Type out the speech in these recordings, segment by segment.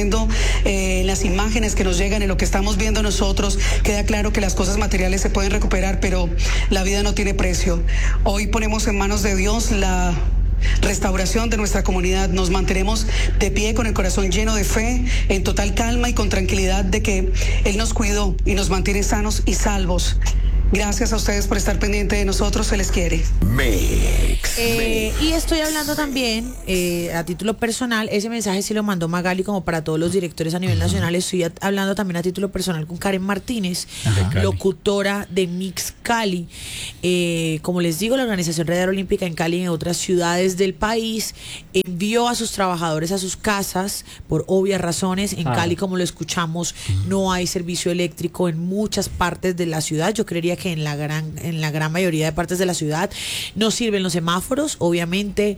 viendo en las imágenes que nos llegan, en lo que estamos viendo nosotros, queda claro que las cosas materiales se pueden recuperar, pero la vida no tiene precio. Hoy ponemos en manos de Dios la restauración de nuestra comunidad. Nos mantenemos de pie con el corazón lleno de fe, en total calma y con tranquilidad de que Él nos cuidó y nos mantiene sanos y salvos. Gracias a ustedes por estar pendientes de nosotros, se les quiere. Y estoy hablando también a título personal, ese mensaje sí lo mandó Magali como para todos los directores a nivel nacional. Estoy hablando también a título personal con Karen Martínez, locutora de Mix Cali. Como les digo, la Organización Radar Olímpica en Cali y en otras ciudades del país envió a sus trabajadores a sus casas por obvias razones. En Cali, como lo escuchamos, no hay servicio eléctrico en muchas partes de la ciudad. Yo creería que en la gran mayoría de partes de la ciudad no sirven los semáforos, obviamente.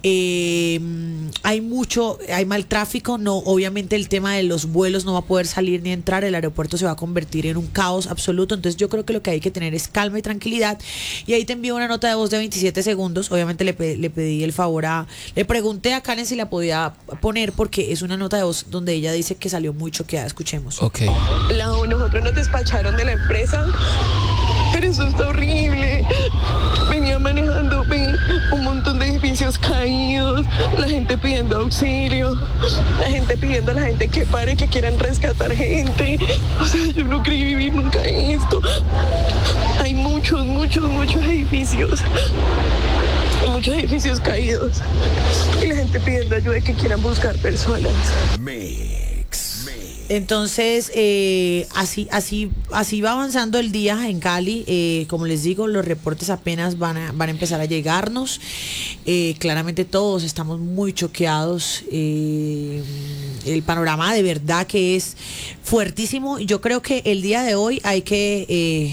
Hay mal tráfico, no, obviamente el tema de los vuelos no va a poder salir ni entrar, el aeropuerto se va a convertir en un caos absoluto. Entonces yo creo que lo que hay que tener es calma y tranquilidad, y ahí te envío una nota de voz de 27 segundos. Obviamente le pedí el favor le pregunté a Karen si la podía poner, porque es una nota de voz donde ella dice que salió muy choqueada. Escuchemos. Nosotros nos despacharon de la empresa, pero eso está horrible. Venía manejando, un montón de edificios caídos, la gente pidiendo auxilio, la gente pidiendo a la gente que pare, que quieran rescatar gente. O sea, yo no creí vivir nunca esto. Hay muchos edificios. Muchos edificios caídos y la gente pidiendo ayuda, que quieran buscar personas. Entonces, así va avanzando el día en Cali. Como les digo, los reportes apenas van a empezar a llegarnos. Claramente todos estamos muy choqueados. El panorama de verdad que es fuertísimo. Yo creo que el día de hoy hay que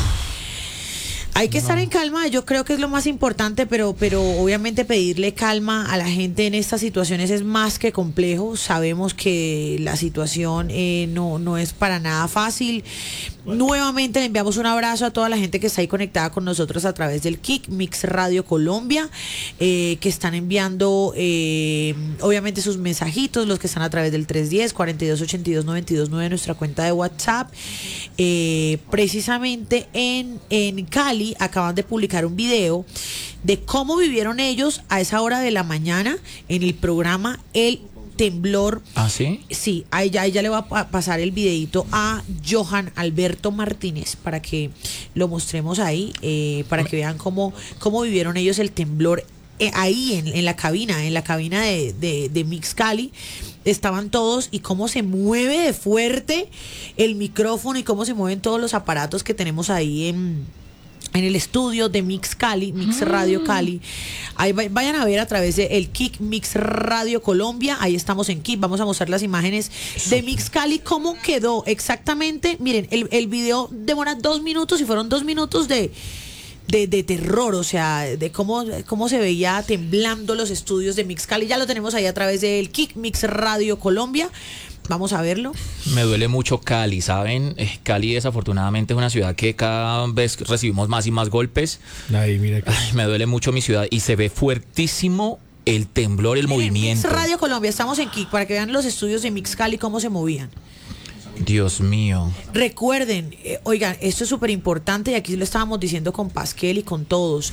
estar en calma. Yo creo que es lo más importante, pero obviamente pedirle calma a la gente en estas situaciones es más que complejo. Sabemos que la situación no es para nada fácil. Nuevamente le enviamos un abrazo a toda la gente que está ahí conectada con nosotros a través del KIC Mix Radio Colombia, que están enviando obviamente sus mensajitos, los que están a través del 310-4282-929, nuestra cuenta de WhatsApp. Precisamente en Cali acaban de publicar un video de cómo vivieron ellos a esa hora de la mañana en el programa El Temblor. ¿Ah, sí? Sí, ahí ya le va a pasar el videito a Johan Alberto Martínez para que lo mostremos ahí, para que vean cómo vivieron ellos el temblor ahí en la cabina de Mix Cali. Estaban todos, y cómo se mueve de fuerte el micrófono y cómo se mueven todos los aparatos que tenemos ahí en el estudio de Mix Cali, Mix Radio Cali. Ahí vayan a ver a través de el KIC Mix Radio Colombia. Ahí estamos en KIC. Vamos a mostrar las imágenes de Mix Cali, cómo quedó exactamente. Miren, el video demora 2 minutos y fueron 2 minutos de terror, o sea, de cómo se veía temblando los estudios de Mix Cali. Ya lo tenemos ahí a través del KIC Mix Radio Colombia. Vamos a verlo. Me duele mucho Cali, ¿saben? Cali desafortunadamente es una ciudad que cada vez recibimos más y más golpes. Mira que... me duele mucho mi ciudad y se ve fuertísimo el temblor, el movimiento. Mix Radio Colombia, estamos en KIC para que vean los estudios de Mix Cali cómo se movían. Dios mío. Recuerden, oigan, esto es súper importante y aquí lo estábamos diciendo con Pasquel y con todos.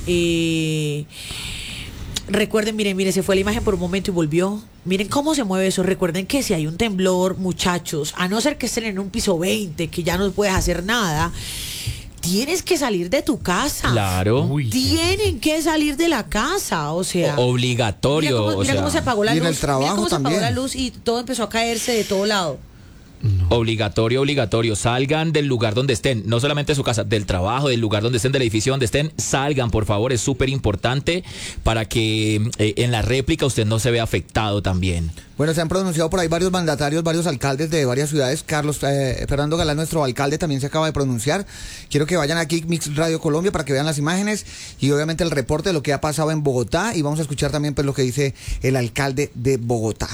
Recuerden, miren, se fue la imagen por un momento y volvió. Miren cómo se mueve eso. Recuerden que si hay un temblor, muchachos, a no ser que estén en un piso 20, que ya no puedes hacer nada, tienes que salir de tu casa. Claro. Tienen que salir de la casa, o sea. Obligatorio. Mira cómo se apagó la luz. Y en el trabajo también. Se apagó la luz y todo empezó a caerse de todo lado. No. Obligatorio. Salgan del lugar donde estén, no solamente de su casa, del trabajo, del lugar donde estén, del edificio donde estén. Salgan, por favor, es súper importante para que en la réplica usted no se vea afectado también. Bueno, se han pronunciado por ahí varios mandatarios, varios alcaldes de varias ciudades. Fernando Galán, nuestro alcalde, también se acaba de pronunciar. Quiero que vayan aquí Mix Radio Colombia para que vean las imágenes y obviamente el reporte de lo que ha pasado en Bogotá, y vamos a escuchar también pues lo que dice el alcalde de Bogotá.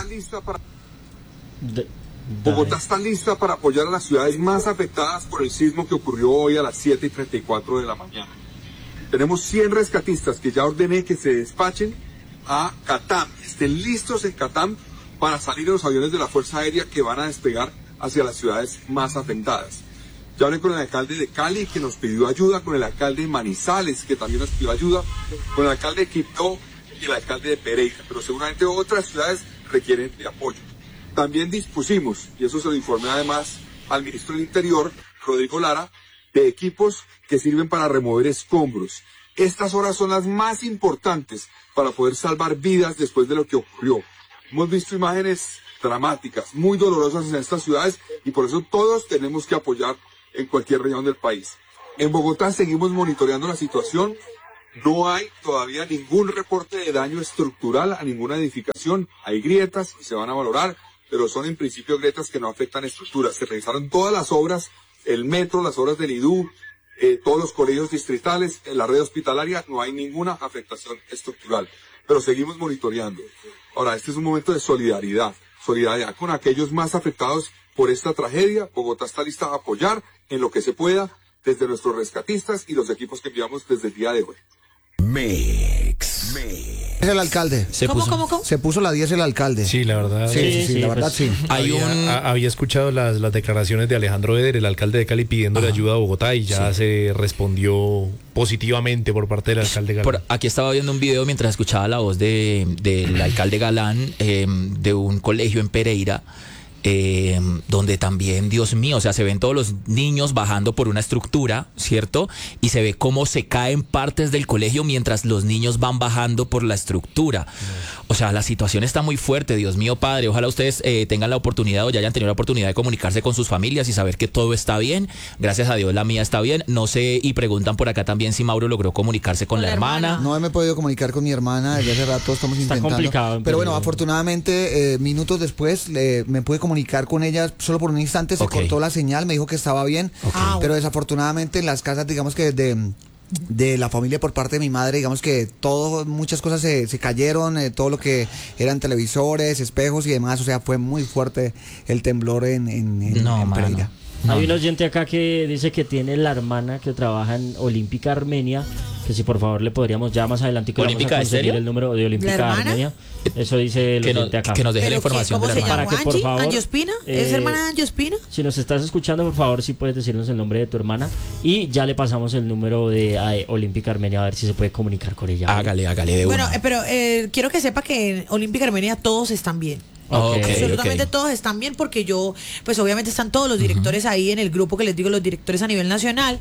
Bogotá está lista para apoyar a las ciudades más afectadas por el sismo que ocurrió hoy a las 7:34 de la mañana. Tenemos 100 rescatistas que ya ordené que se despachen a Catam, estén listos en Catam para salir en los aviones de la Fuerza Aérea que van a despegar hacia las ciudades más afectadas. Ya hablé con el alcalde de Cali, que nos pidió ayuda, con el alcalde de Manizales, que también nos pidió ayuda, con el alcalde de Quibdó y el alcalde de Pereira, pero seguramente otras ciudades requieren de apoyo. También dispusimos, y eso se lo informé además al ministro del Interior, Rodrigo Lara, de equipos que sirven para remover escombros. Estas horas son las más importantes para poder salvar vidas después de lo que ocurrió. Hemos visto imágenes dramáticas, muy dolorosas en estas ciudades, y por eso todos tenemos que apoyar en cualquier región del país. En Bogotá seguimos monitoreando la situación. No hay todavía ningún reporte de daño estructural a ninguna edificación. Hay grietas y se van a valorar, pero son en principio grietas que no afectan estructuras. Se revisaron todas las obras, el metro, las obras del IDU, todos los colegios distritales, en la red hospitalaria, no hay ninguna afectación estructural. Pero seguimos monitoreando. Ahora, este es un momento de solidaridad con aquellos más afectados por esta tragedia. Bogotá está lista a apoyar en lo que se pueda desde nuestros rescatistas y los equipos que enviamos desde el día de hoy. Mix. Es el alcalde. ¿Cómo? Se puso la 10 el alcalde. Sí, la verdad. Sí, la verdad, sí. Había escuchado las declaraciones de Alejandro Eder, el alcalde de Cali, pidiéndole ayuda a Bogotá, y ya se respondió positivamente por parte del alcalde Galán. Aquí estaba viendo un video mientras escuchaba la voz del alcalde Galán, de un colegio en Pereira, donde también, Dios mío, o sea, se ven todos los niños bajando por una estructura, ¿cierto? Y se ve cómo se caen partes del colegio mientras los niños van bajando por la estructura. O sea, la situación está muy fuerte, Dios mío, padre. Ojalá ustedes tengan la oportunidad o ya hayan tenido la oportunidad de comunicarse con sus familias y saber que todo está bien. Gracias a Dios, la mía está bien. No sé, y preguntan por acá también si Mauro logró comunicarse con la hermana. No me he podido comunicar con mi hermana, desde hace rato estamos intentando. Está complicado. Pero bueno, afortunadamente, minutos después me pude comunicar con ella solo por un instante, se cortó la señal, me dijo que estaba bien, pero desafortunadamente en las casas, digamos que de la familia por parte de mi madre, digamos que muchas cosas se cayeron, todo lo que eran televisores, espejos y demás, o sea, fue muy fuerte el temblor en Pereira. Hay un oyente acá que dice que tiene la hermana que trabaja en Olímpica Armenia, que si por favor le podríamos ya más adelante que vamos a conseguir el número de Olímpica Armenia. Eso dice el oyente acá. Que nos deje la información de la hermana. Para que por favor, ¿Anjospina? ¿Es hermana de Anjospina? Si nos estás escuchando, por favor, si puedes decirnos el nombre de tu hermana y ya le pasamos el número de Olímpica Armenia a ver si se puede comunicar con ella. Hágale de una. Bueno, pero quiero que sepa que en Olímpica Armenia todos están bien. Absolutamente todos están bien, porque pues obviamente están todos los directores ahí en el grupo que les digo, los directores a nivel nacional,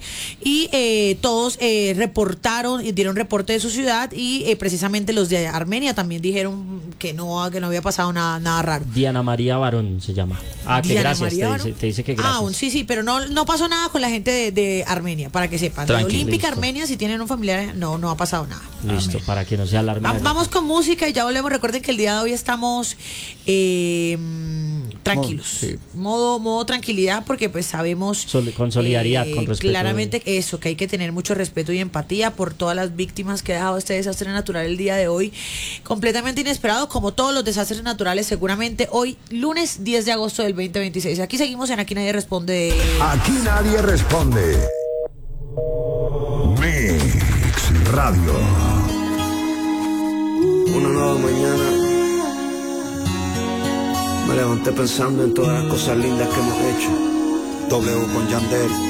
y todos reportaron y dieron reporte de su ciudad, y precisamente los de Armenia también dijeron que no había pasado nada raro. Diana María Barón se llama. Que gracias, te dice que gracias. Sí, pero no pasó nada con la gente de Armenia, para que sepan. De Olímpica Armenia, si tienen un familiar, no ha pasado nada. Listo, para que no sea alarmante. Vamos con música y ya volvemos. Recuerden que el día de hoy estamos tranquilos, modo tranquilidad, porque pues sabemos con solidaridad, con respeto, claramente eso, que hay que tener mucho respeto y empatía por todas las víctimas que ha dejado este desastre natural el día de hoy, completamente inesperado, como todos los desastres naturales seguramente hoy, lunes 10 de agosto del 2026. Aquí seguimos en Aquí Nadie Responde. Aquí Nadie Responde. Mix Radio. Una nueva mañana. Me levanté pensando en todas las cosas lindas que hemos hecho. W con Yandel.